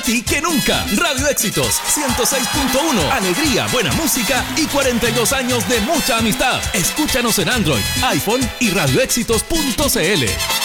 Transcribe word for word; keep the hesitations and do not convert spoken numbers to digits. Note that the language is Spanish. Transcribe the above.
Y que nunca. Radio Éxitos ciento seis punto uno. Alegría, buena música y cuarenta y dos años de mucha amistad. Escúchanos en Android, iPhone y radioéxitos punto c l.